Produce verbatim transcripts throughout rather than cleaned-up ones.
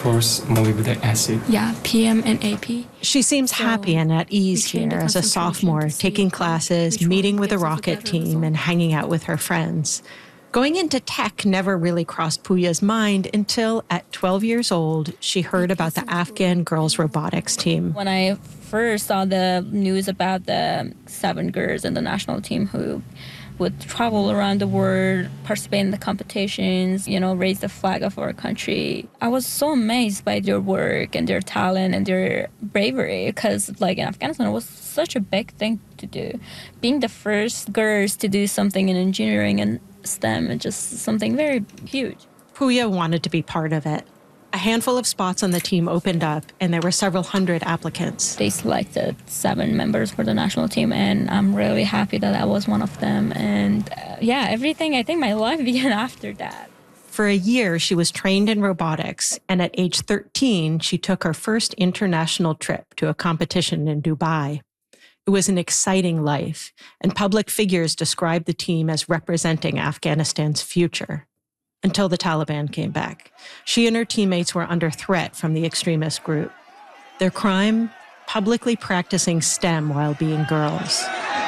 course, molybdenum acid. Yeah, P M and A P. She seems So happy and at ease we changed here the as a concentration sophomore, to see taking classes, which one meeting with a gives us a rocket better team, result. and hanging out with her friends. Going into tech never really crossed Pooya's mind until, at twelve years old, she heard about the Afghan girls' robotics team. When I first saw the news about the seven girls in the national team who would travel around the world, participate in the competitions, you know, raise the flag of our country, I was so amazed by their work and their talent and their bravery, because like in Afghanistan, it was such a big thing to do. Being the first girls to do something in engineering and STEM is just something very huge. Pooya wanted to be part of it. A handful of spots on the team opened up, and there were several hundred applicants. They selected seven members for the national team, and I'm really happy that I was one of them. And uh, yeah, everything, I think my life began after that. For a year, she was trained in robotics, and at age thirteen, she took her first international trip to a competition in Dubai. It was an exciting life, and public figures described the team as representing Afghanistan's future. Until the Taliban came back. She and her teammates were under threat from the extremist group. Their crime? Publicly practicing STEM while being girls.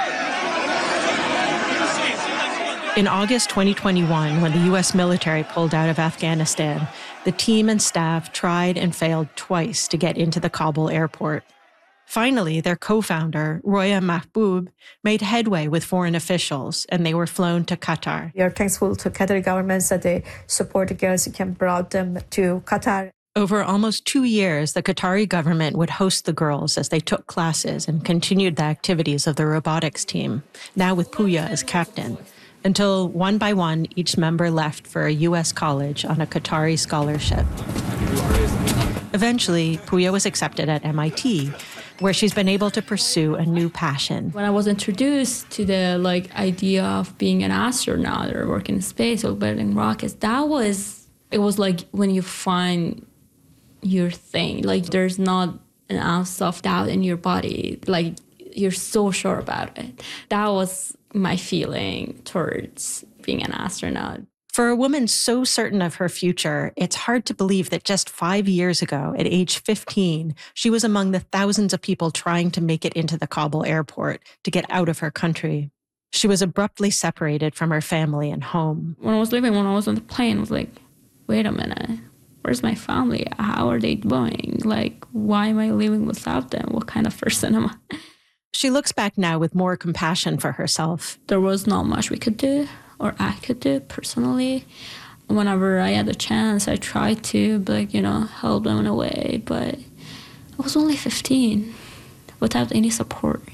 In August twenty twenty-one, when the U S military pulled out of Afghanistan, the team and staff tried and failed twice to get into the Kabul airport. Finally, their co-founder, Roya Mahbub, made headway with foreign officials, and they were flown to Qatar. We are thankful to Qatari government that they support the girls and can brought them to Qatar. Over almost two years, the Qatari government would host the girls as they took classes and continued the activities of the robotics team, now with Pooya as captain, until one by one, each member left for a U S college on a Qatari scholarship. Eventually, Pooya was accepted at M I T, where she's been able to pursue a new passion. When I was introduced to the like idea of being an astronaut or working in space or building rockets, that was, it was like when you find your thing, like there's not an ounce of doubt in your body, like you're so sure about it. That was my feeling towards being an astronaut. For a woman so certain of her future, it's hard to believe that just five years ago, at age fifteen, she was among the thousands of people trying to make it into the Kabul airport to get out of her country. She was abruptly separated from her family and home. When I was leaving, when I was on the plane, I was like, wait a minute, where's my family? How are they doing? Like, why am I leaving without them? What kind of person am I? She looks back now with more compassion for herself. There was not much we could do, or I could do personally. Whenever I had a chance, I tried to, like, you know, help them in a way, but I was only fifteen without any support.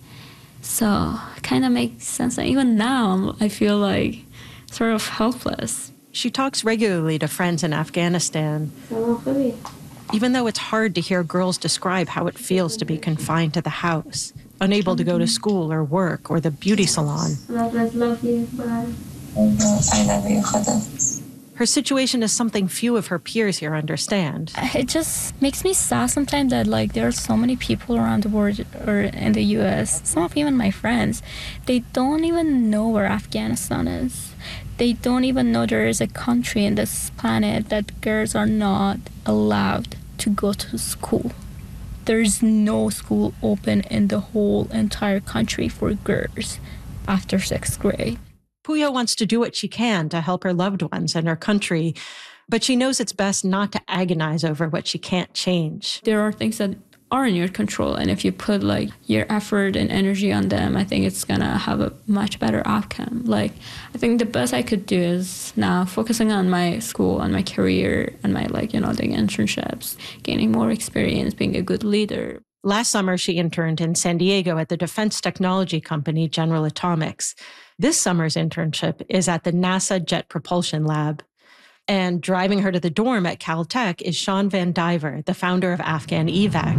So it kind of makes sense. And even now, I feel like sort of helpless. She talks regularly to friends in Afghanistan, even though it's hard to hear girls describe how it feels to be confined to the house, unable to go to school or work or the beauty salon. Love you. Bye. I love you, Khuda. Her situation is something few of her peers here understand. It just makes me sad sometimes that like there are so many people around the world or in the U S, some of even my friends, they don't even know where Afghanistan is. They don't even know there is a country in this planet that girls are not allowed to go to school. There's no school open in the whole entire country for girls after sixth grade. Pooya wants to do what she can to help her loved ones and her country, but she knows it's best not to agonize over what she can't change. There are things that are in your control, and if you put like your effort and energy on them, I think it's gonna have a much better outcome. Like, I think the best I could do is now focusing on my school, on my career, and my like, you know, doing internships, gaining more experience, being a good leader. Last summer, she interned in San Diego at the defense technology company General Atomics. This summer's internship is at the NASA Jet Propulsion Lab. And driving her to the dorm at Caltech is Sean Van Diver, the founder of Afghan E VAC.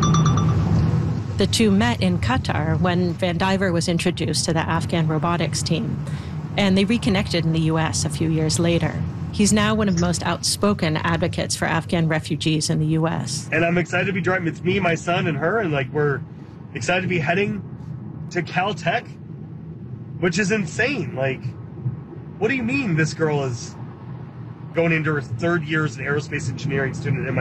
The two met in Qatar when Van Diver was introduced to the Afghan robotics team, and they reconnected in the U S a few years later. He's now one of the most outspoken advocates for Afghan refugees in the U S. And I'm excited to be driving. It's me, my son, and her, and like we're excited to be heading to Caltech, which is insane. Like, what do you mean this girl is going into her third year as an aerospace engineering student at M I T?